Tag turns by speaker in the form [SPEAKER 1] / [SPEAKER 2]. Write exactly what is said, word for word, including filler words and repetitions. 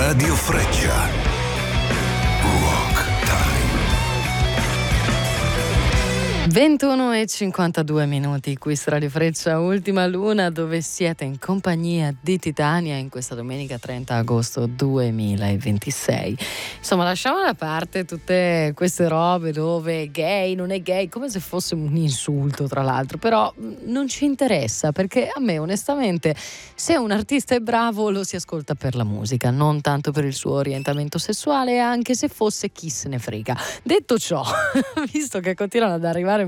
[SPEAKER 1] Radio Freccia. Rock Time.
[SPEAKER 2] ventuno e cinquantadue minuti, qui su Radio Freccia, Ultima Luna, dove siete in compagnia di Titania in questa domenica trenta agosto duemilaventisei. Insomma, lasciamo da parte tutte queste robe dove è gay, non è gay, come se fosse un insulto tra l'altro, però non ci interessa, perché a me onestamente se un artista è bravo lo si ascolta per la musica, non tanto per il suo orientamento sessuale, anche se fosse chi se ne frega. Detto ciò, visto che continuano ad arrivare